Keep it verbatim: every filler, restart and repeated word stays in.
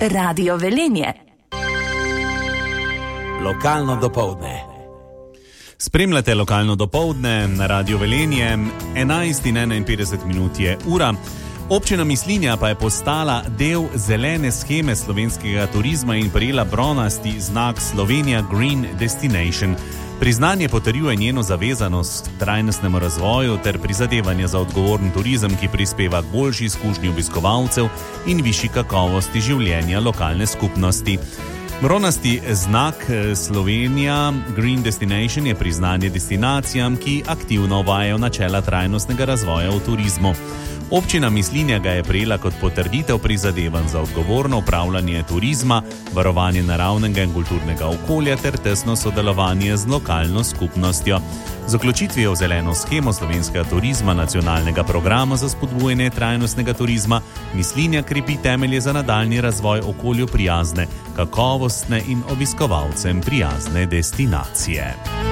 Radio Velenje. Lokalno dopoldne. Spremljate lokalno dopoldne na Radio Velenje, enajst in enainpetdeset minut je ura. Občina Mislinja pa je postala del zelene sheme slovenskega turizma in prejela bronasti znak Slovenija Green Destination. Priznanje potrjuje njeno zavezanost k trajnostnemu razvoju ter prizadevanje za odgovoren turizem, ki prispeva k boljši izkušnji obiskovalcev in višji kakovosti življenja lokalne skupnosti. Bronasti znak Slovenija Green Destination je priznanje destinacijam, ki aktivno uvajajo načela trajnostnega razvoja v turizmu. Občina Mislinja ga je prejela kot potrditev prizadevanj za odgovorno upravljanje turizma, varovanje naravnega in kulturnega okolja ter tesno sodelovanje z lokalno skupnostjo. Z vključitvijo v zeleno shemo slovenskega turizma nacionalnega programa za spodbujanje trajnostnega turizma Mislinja krepi temelje za nadaljnji razvoj okolju prijazne, kakovostne in obiskovalcem prijazne destinacije.